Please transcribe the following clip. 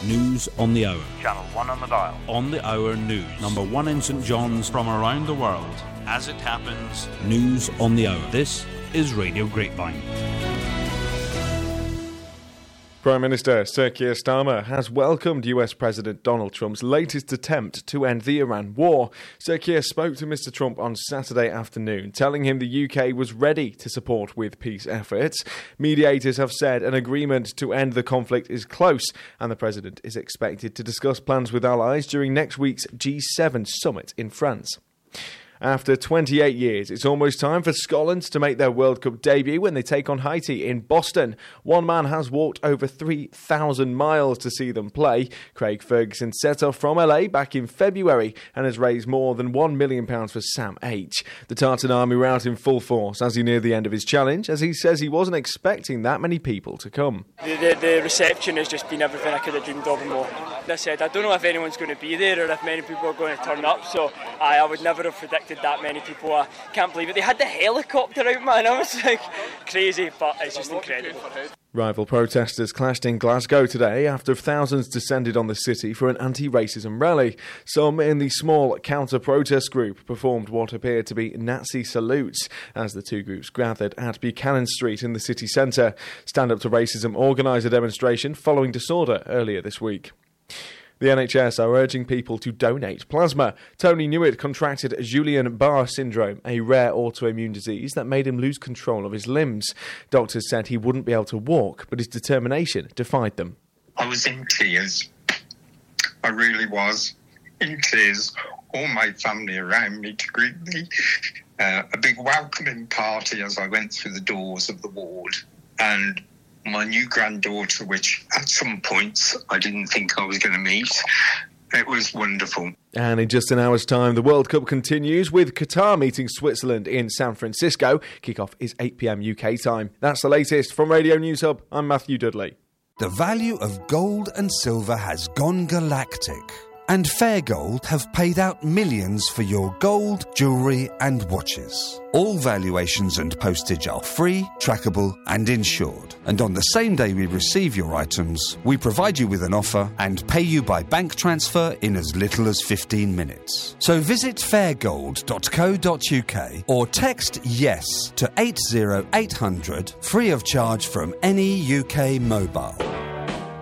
News on the hour. Channel 1 on the dial. On the hour news. Number 1 in St John's from around the world. As it happens, news on the hour. This is Radio Grapevine. Prime Minister Sir Keir Starmer has welcomed US President Donald Trump's latest attempt to end the Iran war. Sir Keir spoke to Mr Trump on Saturday afternoon, telling him the UK was ready to support with peace efforts. Mediators have said an agreement to end the conflict is close, and the President is expected to discuss plans with allies during next week's G7 summit in France. After 28 years, it's almost time for Scotland to make their World Cup debut when they take on Haiti in Boston. One man has walked over 3,000 miles to see them play. Craig Ferguson set off from LA back in February and has raised more than £1 million for Sam H. The Tartan Army were out in full force as he neared the end of his challenge, as he says he wasn't expecting that many people to come. The reception has just been everything I could have dreamed of and more. As I said, I don't know if anyone's going to be there or if many people are going to turn up, so I would never have predicted that many people. I can't believe it. They had the helicopter out, man. I was like, crazy, but it's just incredible. Rival protesters clashed in Glasgow today after thousands descended on the city for an anti-racism rally. Some in the small counter-protest group performed what appeared to be Nazi salutes as the two groups gathered at Buchanan Street in the city centre. Stand Up to Racism organised a demonstration following disorder earlier this week. The NHS are urging people to donate plasma. Tony Newitt contracted Guillain-Barré syndrome, a rare autoimmune disease that made him lose control of his limbs. Doctors said he wouldn't be able to walk, but his determination defied them. I was in tears. I really was in tears. All my family around me to greet me. A big welcoming party as I went through the doors of the ward. And my new granddaughter, which at some points I didn't think I was going to meet. It was wonderful. And in just an hour's time, the World Cup continues with Qatar meeting Switzerland in San Francisco. Kickoff is 8 p.m. UK time. That's the latest from Radio News Hub. I'm Matthew Dudley. The value of gold and silver has gone galactic. And Fair Gold have paid out millions for your gold, jewellery and watches. All valuations and postage are free, trackable and insured. And on the same day we receive your items, we provide you with an offer and pay you by bank transfer in as little as 15 minutes. So visit fairgold.co.uk or text YES to 80800 free of charge from any UK mobile.